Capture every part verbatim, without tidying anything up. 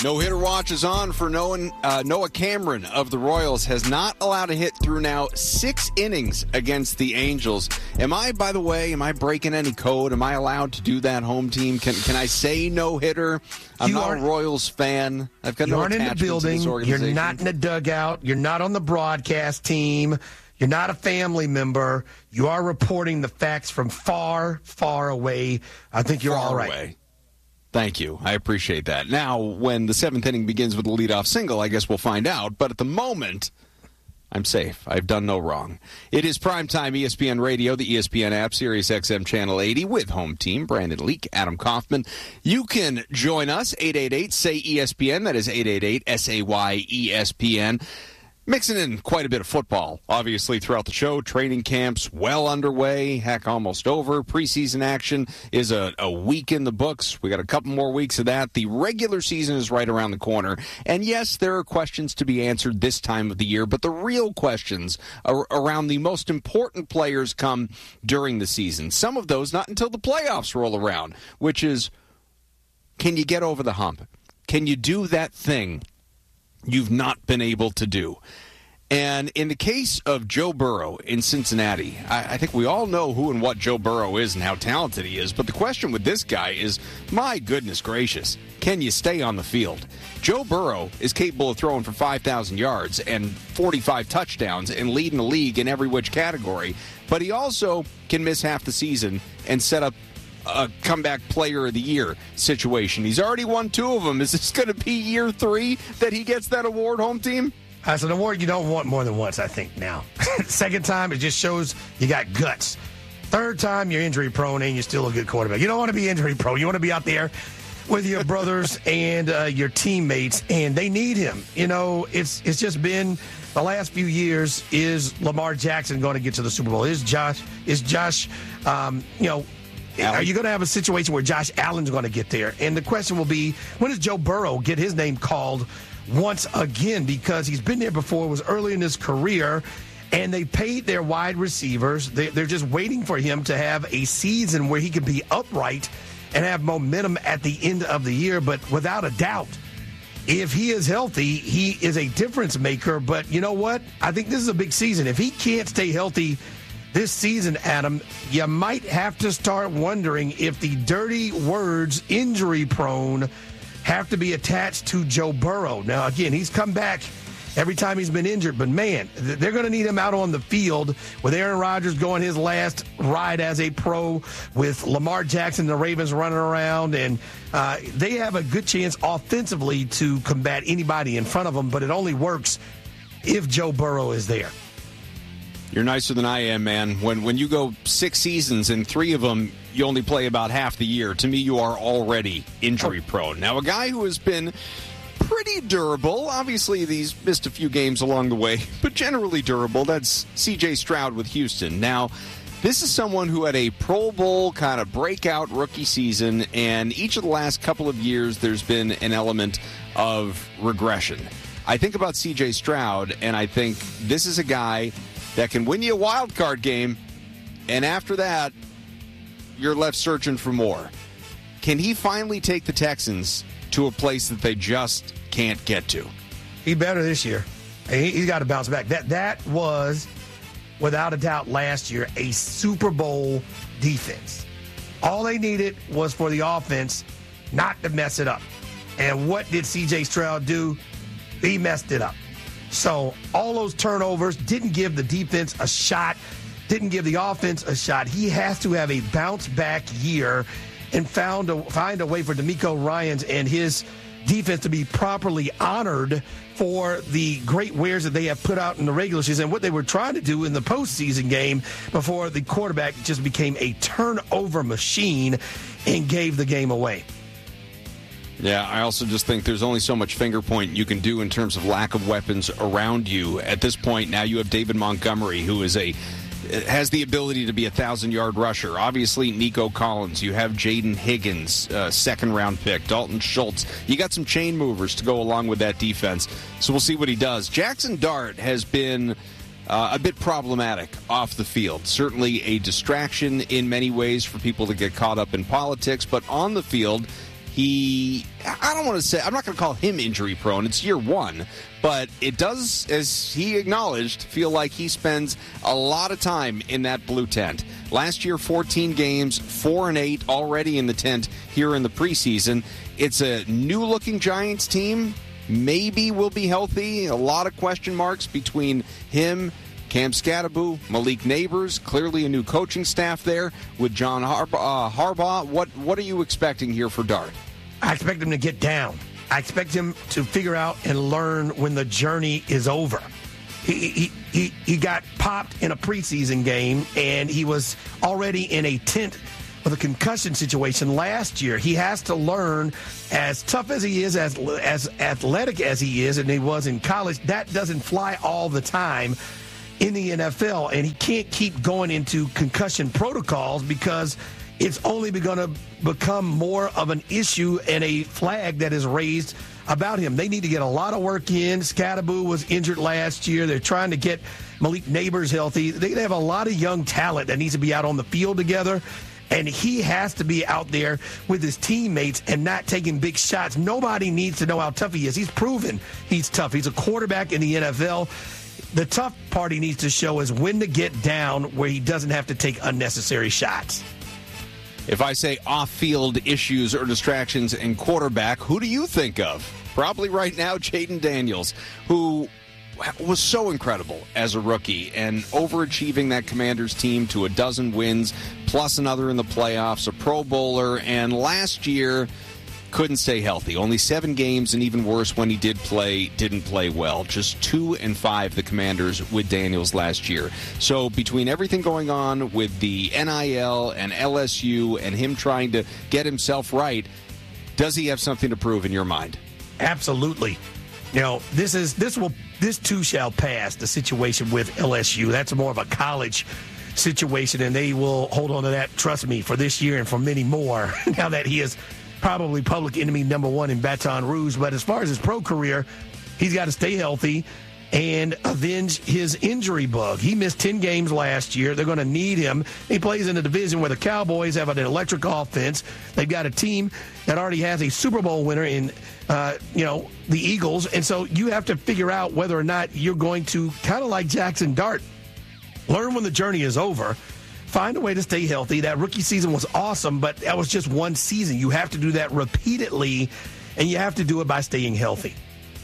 No-hitter watch is on for Noah, uh, Noah Cameron of the Royals. Has not allowed a hit through now six innings against the Angels. Am I, by the way, am I breaking any code? Am I allowed to do that, home team? Can can I say no-hitter? I'm You not are- a Royals fan. I've got You no aren't in the attachment to building. this You're organization. not in the dugout. You're not on the broadcast team. You're not a family member. You are reporting the facts from far, far away. I think you're Far all right. away. Thank you. I appreciate that. Now, when the seventh inning begins with a leadoff single, I guess we'll find out. But at the moment, I'm safe. I've done no wrong. It is primetime E S P N Radio, the E S P N app, Sirius X M Channel eighty, with home team Brandon Leak, Adam Kaufman. You can join us, eight eight eight, S A Y, E S P N. That is eight eight eight, S A Y, E S P N. Mixing in quite a bit of football, obviously, throughout the show. Training camps well underway, heck, almost over. Preseason action is a, a week in the books. We got a couple more weeks of that. The regular season is right around the corner. And yes, there are questions to be answered this time of the year, but the real questions are around the most important players come during the season. Some of those not until the playoffs roll around, which is, can you get over the hump? Can you do that thing you've not been able to do? And in the case of Joe Burrow in Cincinnati, I, I think we all know who and what Joe Burrow is and how talented he is. But the question with this guy is, my goodness gracious, can you stay on the field? Joe Burrow is capable of throwing for five thousand yards and forty-five touchdowns and leading the league in every which category. But he also can miss half the season and set up a comeback player of the year situation. He's already won two of them. Is this going to be year three that he gets that award, home team? That's an award you don't want more than once, I think, now. Second time, it just shows you got guts. Third time, you're injury prone and you're still a good quarterback. You don't want to be injury prone. You want to be out there with your brothers and uh, your teammates, and they need him. You know, it's it's just been the last few years. Is Lamar Jackson going to get to the Super Bowl? Is Josh, is Josh, um, you know, Allen. Are you going to have a situation where Josh Allen's going to get there? And the question will be, when does Joe Burrow get his name called once again? Because he's been there before. It was early in his career, and they paid their wide receivers. They, they're just waiting for him to have a season where he can be upright and have momentum at the end of the year. But without a doubt, if he is healthy, he is a difference maker. But you know what? I think this is a big season. If he can't stay healthy this season, Adam, you might have to start wondering if the dirty words injury prone have to be attached to Joe Burrow. Now, again, he's come back every time he's been injured, but man, they're going to need him out on the field with Aaron Rodgers going his last ride as a pro, with Lamar Jackson, the Ravens running around, and uh, they have a good chance offensively to combat anybody in front of them, but it only works if Joe Burrow is there. You're nicer than I am, man. When when you go six seasons and three of them you only play about half the year, to me you are already injury prone. Now, a guy who has been pretty durable, obviously he's missed a few games along the way, but generally durable, that's C J Stroud with Houston. Now, this is someone who had a Pro Bowl kind of breakout rookie season, and each of the last couple of years there's been an element of regression. I think about C J Stroud, and I think this is a guy that can win you a wild card game, and after that, you're left searching for more. Can he finally take the Texans to a place that they just can't get to? He better this year. He, he's got to bounce back. That that was, without a doubt, last year, a Super Bowl defense. All they needed was for the offense not to mess it up. And what did C J Stroud do? He messed it up. So all those turnovers didn't give the defense a shot, didn't give the offense a shot. He has to have a bounce-back year and found a, find a way for DeMeco Ryans and his defense to be properly honored for the great wares that they have put out in the regular season and what they were trying to do in the postseason game before the quarterback just became a turnover machine and gave the game away. Yeah, I also just think there's only so much finger pointing you can do in terms of lack of weapons around you. At this point, now you have David Montgomery, who is a has the ability to be a thousand-yard rusher. Obviously, Nico Collins. You have Jaden Higgins, uh, second-round pick. Dalton Schultz. You got some chain movers to go along with that defense. So we'll see what he does. Jackson Dart has been uh, a bit problematic off the field. Certainly a distraction in many ways for people to get caught up in politics. But on the field, He, I don't want to say, I'm not going to call him injury prone. It's year one. But it does, as he acknowledged, feel like he spends a lot of time in that blue tent. Last year, fourteen games, four and eight already in the tent here in the preseason. It's a new-looking Giants team. Maybe will be healthy. A lot of question marks between him, Cam Skattebo, Malik Neighbors. Clearly a new coaching staff there with John Harbaugh. Uh, Harbaugh. What, what are you expecting here for Dart? I expect him to get down. I expect him to figure out and learn when the journey is over. He, he, he, he got popped in a preseason game, and he was already in a tent with a concussion situation last year. He has to learn, as tough as he is, as as athletic as he is, and he was in college, that doesn't fly all the time in the N F L, and he can't keep going into concussion protocols because it's only going to become more of an issue and a flag that is raised about him. They need to get a lot of work in. Skattebo was injured last year. They're trying to get Malik Neighbors healthy. They have a lot of young talent that needs to be out on the field together, and he has to be out there with his teammates and not taking big shots. Nobody needs to know how tough he is. He's proven he's tough. He's a quarterback in the N F L. The tough part he needs to show is when to get down where he doesn't have to take unnecessary shots. If I say off-field issues or distractions in quarterback, who do you think of? Probably right now, Jayden Daniels, who was so incredible as a rookie and overachieving that Commanders team to a dozen wins, plus another in the playoffs, a Pro Bowler, and last year couldn't stay healthy. Only seven games, and even worse, when he did play, didn't play well. Just two and five, the Commanders with Daniels last year. So between everything going on with the N I L and L S U and him trying to get himself right, does he have something to prove in your mind? Absolutely. You know, this is this will this too shall pass. The situation with L S U, that's more of a college situation, and they will hold on to that. Trust me, for this year and for many more. Now that he is probably public enemy number one in Baton Rouge. But as far as his pro career, he's got to stay healthy and avenge his injury bug. He missed ten games last year. They're going to need him. He plays in a division where the Cowboys have an electric offense. They've got a team that already has a Super Bowl winner in, uh, you know, the Eagles. And so you have to figure out whether or not you're going to, kind of like Jackson Dart, learn when the journey is over. Find a way to stay healthy. That rookie season was awesome, but that was just one season. You have to do that repeatedly, and you have to do it by staying healthy.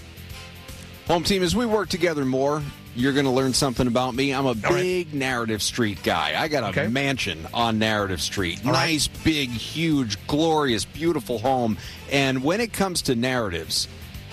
Home team, as we work together more, you're going to learn something about me. I'm a big right. Narrative Street guy. I got a okay. mansion on Narrative Street. All nice, right. big, huge, glorious, beautiful home. And when it comes to narratives,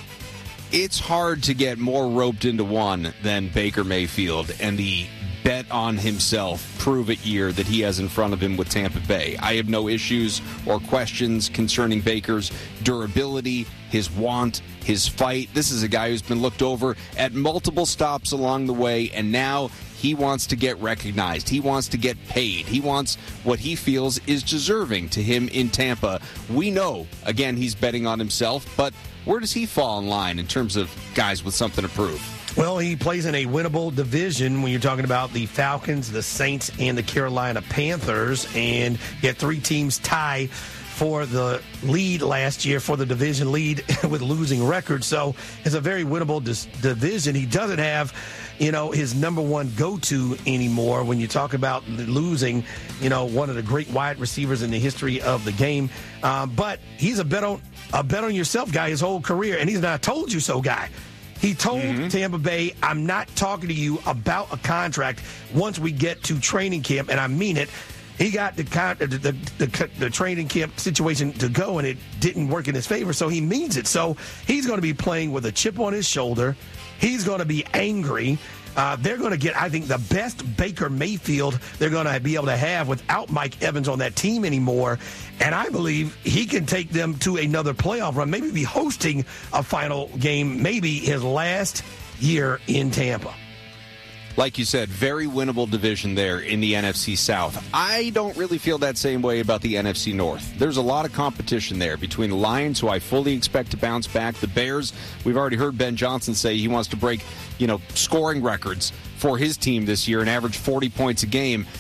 it's hard to get more roped into one than Baker Mayfield and the bet on himself, prove it year that he has in front of him with Tampa Bay. I have no issues or questions concerning Baker's durability, his want, his fight. This is a guy who's been looked over at multiple stops along the way, and now he wants to get recognized. He wants to get paid. He wants what he feels is deserving to him in Tampa. We know, again, he's betting on himself, but where does he fall in line in terms of guys with something to prove? Well, he plays in a winnable division when you're talking about the Falcons, the Saints, and the Carolina Panthers. And he had three teams tie for the lead last year, for the division lead with losing records. So it's a very winnable dis- division. He doesn't have, you know, his number one go-to anymore when you talk about losing, you know, one of the great wide receivers in the history of the game. Um, but he's a bet on, a bet on yourself guy his whole career, and he's not a told you so guy. He told mm-hmm. Tampa Bay, I'm not talking to you about a contract once we get to training camp, and I mean it. He got the, the, the, the, the training camp situation to go, and it didn't work in his favor, so he means it. So he's going to be playing with a chip on his shoulder. He's going to be angry. Uh, they're going to get, I think, the best Baker Mayfield they're going to be able to have without Mike Evans on that team anymore. And I believe he can take them to another playoff run, maybe be hosting a final game, maybe his last year in Tampa. Like you said, very winnable division there in the N F C South. I don't really feel that same way about the N F C North. There's a lot of competition there between the Lions, who I fully expect to bounce back, the Bears. We've already heard Ben Johnson say he wants to break, you know, scoring records for his team this year and average forty points a game.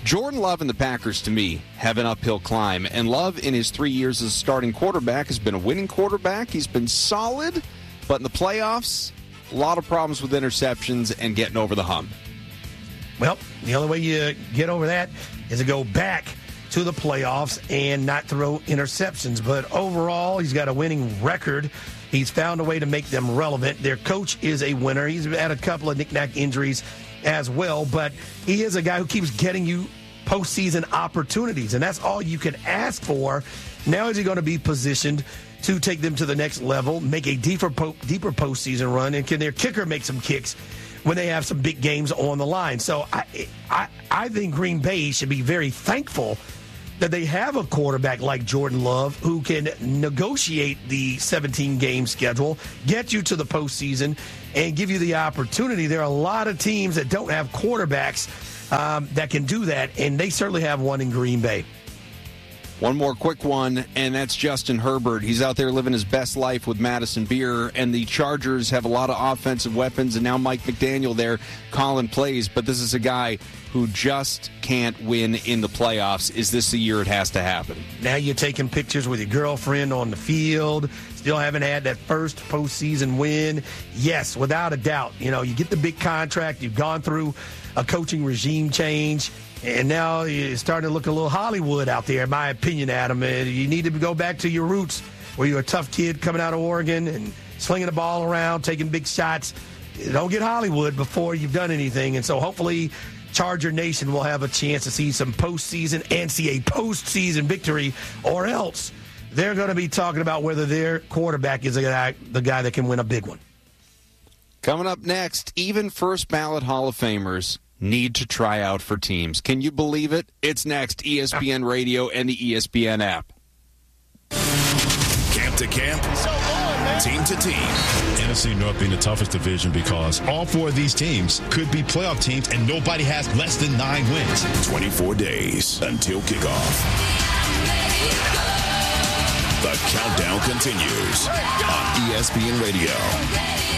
Jordan Love and the Packers, to me, have an uphill climb. And Love, in his three years as a starting quarterback, has been a winning quarterback. He's been solid, but in the playoffs, a lot of problems with interceptions and getting over the hump. Well, the only way you get over that is to go back to the playoffs and not throw interceptions. But overall, he's got a winning record. He's found a way to make them relevant. Their coach is a winner. He's had a couple of knick-knack injuries as well, but he is a guy who keeps getting you postseason opportunities, and that's all you can ask for. Now is he going to be positioned to take them to the next level, make a deeper po- deeper postseason run, and can their kicker make some kicks when they have some big games on the line? So I, I, I think Green Bay should be very thankful that they have a quarterback like Jordan Love who can negotiate the seventeen-game schedule, get you to the postseason, and give you the opportunity. There are a lot of teams that don't have quarterbacks um, that can do that, and they certainly have one in Green Bay. One more quick one, and that's Justin Herbert. He's out there living his best life with Madison Beer, and the Chargers have a lot of offensive weapons, and now Mike McDaniel there calling plays, but this is a guy who just can't win in the playoffs. Is this the year it has to happen? Now you're taking pictures with your girlfriend on the field, still haven't had that first postseason win. Yes, without a doubt. You know, you get the big contract, you've gone through a coaching regime change, and now you're starting to look a little Hollywood out there, in my opinion, Adam. You need to go back to your roots where you're a tough kid coming out of Oregon and slinging the ball around, taking big shots. Don't get Hollywood before you've done anything. And so hopefully Charger Nation will have a chance to see some postseason and see a postseason victory, or else they're going to be talking about whether their quarterback is a guy, the guy that can win a big one. Coming up next, even first ballot Hall of Famers need to try out for teams. Can you believe it? It's next, E S P N Radio and the E S P N app. Camp to camp, team to team. N F C North being the toughest division because all four of these teams could be playoff teams and nobody has less than nine wins. twenty-four days until kickoff. The countdown continues on E S P N Radio.